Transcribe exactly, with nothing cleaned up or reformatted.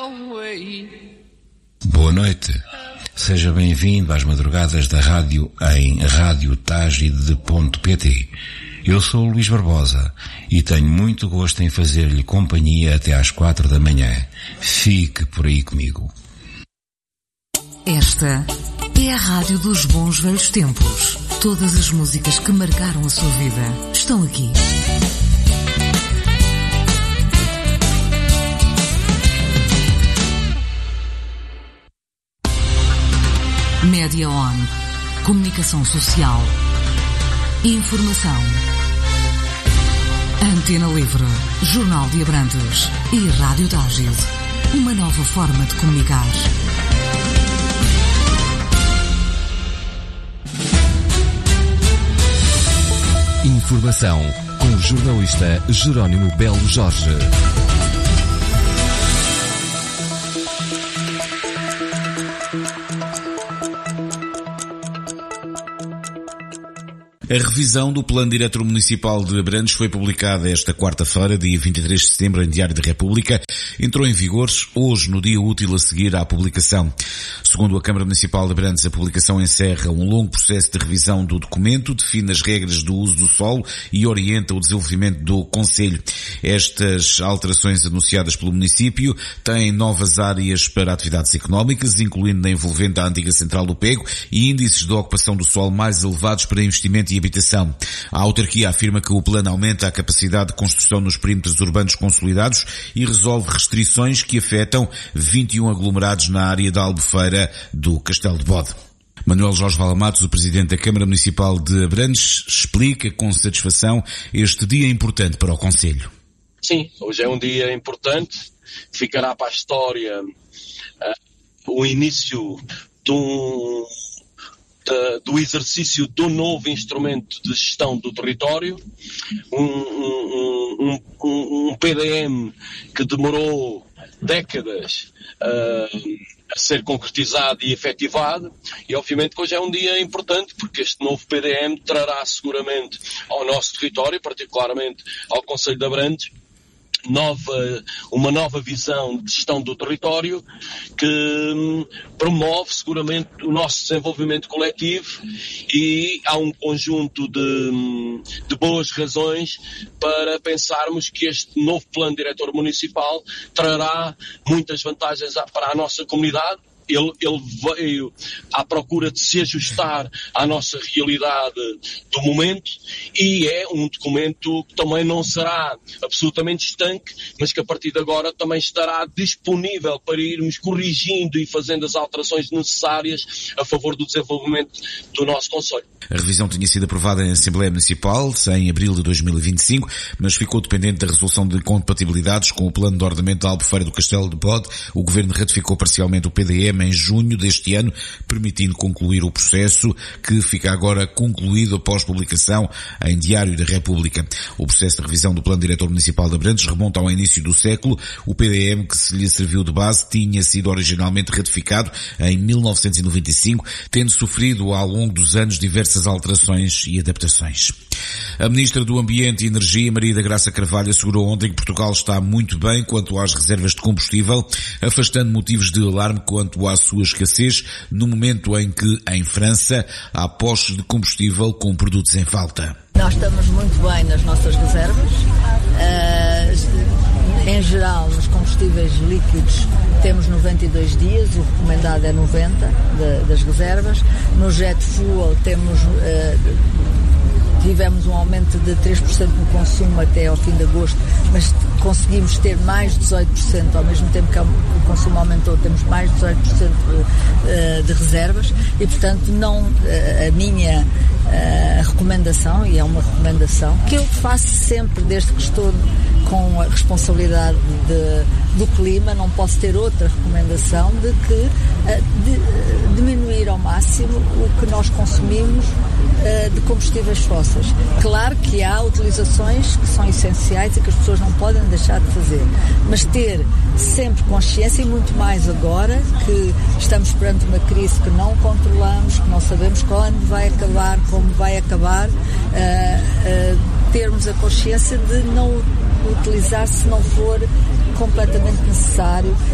Boa noite. Seja bem-vindo às madrugadas da rádio em rádio tagide ponto pt. Eu sou o Luís Barbosa e tenho muito gosto em fazer-lhe companhia até às quatro da manhã. Fique por aí comigo. Esta é a rádio dos bons velhos tempos. Todas as músicas que marcaram a sua vida estão aqui. Média On. Comunicação social. Informação. Antena Livre. Jornal de Abrantes. E Rádio Tagide. Uma nova forma de comunicar. Informação com o jornalista Jerónimo Belo Jorge. A revisão do Plano Diretor Municipal de Abrantes foi publicada esta quarta-feira, dia vinte e três de setembro, em Diário da República. Entrou em vigor hoje, no dia útil a seguir à publicação. Segundo a Câmara Municipal de Abrantes, a publicação encerra um longo processo de revisão do documento, define as regras do uso do solo e orienta o desenvolvimento do concelho. Estas alterações anunciadas pelo município têm novas áreas para atividades económicas, incluindo a envolvente à antiga central do Pego e índices de ocupação do solo mais elevados para investimento e habitação. A autarquia afirma que o plano aumenta a capacidade de construção nos perímetros urbanos consolidados e resolve restrições que afetam vinte e um aglomerados na área da Albufeira do Castelo de Bode. Manuel Jorge Valamatos, o Presidente da Câmara Municipal de Abrantes, explica com satisfação este dia importante para o concelho. Sim, hoje é um dia importante, ficará para a história uh, o início de um do exercício do novo instrumento de gestão do território, um, um, um, um P D M que demorou décadas uh, a ser concretizado e efetivado, e obviamente que hoje é um dia importante, porque este novo P D M trará seguramente ao nosso território, particularmente ao Concelho de Abrantes, Nova, uma nova visão de gestão do território que hum, promove seguramente o nosso desenvolvimento coletivo, e há um conjunto de, hum, de boas razões para pensarmos que este novo plano diretor municipal trará muitas vantagens para a nossa comunidade. Ele, ele veio à procura de se ajustar à nossa realidade do momento, e é um documento que também não será absolutamente estanque, mas que a partir de agora também estará disponível para irmos corrigindo e fazendo as alterações necessárias a favor do desenvolvimento do nosso concelho. A revisão tinha sido aprovada em Assembleia Municipal em abril de dois mil e vinte e cinco, mas ficou dependente da resolução de incompatibilidades com o Plano de Ordenamento da Albufeira do Castelo de Bode. O Governo ratificou parcialmente o P D M em junho deste ano, permitindo concluir o processo, que fica agora concluído após publicação em Diário da República. O processo de revisão do Plano Diretor Municipal de Abrantes remonta ao início do século. O P D M, que se lhe serviu de base, tinha sido originalmente ratificado em mil novecentos e noventa e cinco, tendo sofrido ao longo dos anos diversas alterações e adaptações. A Ministra do Ambiente e Energia, Maria da Graça Carvalho, assegurou ontem que Portugal está muito bem quanto às reservas de combustível, afastando motivos de alarme quanto à sua escassez, no momento em que, em França, há postos de combustível com produtos em falta. Nós estamos muito bem nas nossas reservas. Uh, em geral, nos combustíveis líquidos temos noventa e dois dias, o recomendado é noventa de, das reservas. No jet fuel temos... Uh, Tivemos um aumento de três por cento no consumo até ao fim de agosto, mas conseguimos ter mais de dezoito por cento, ao mesmo tempo que o consumo aumentou, temos mais de dezoito por cento de, de reservas, e portanto não, a minha a recomendação, e é uma recomendação que eu faço sempre desde que estou com a responsabilidade de, do clima, não posso ter outra recomendação de que de, diminuir ao máximo o que nós consumimos de combustíveis fósseis. Claro que há utilizações que são essenciais e que as pessoas não podem deixar de fazer, mas ter sempre consciência, e muito mais agora que estamos perante uma crise que não controlamos, que não sabemos quando vai acabar, como vai acabar, uh, uh, termos a consciência de não utilizar se não for completamente necessário.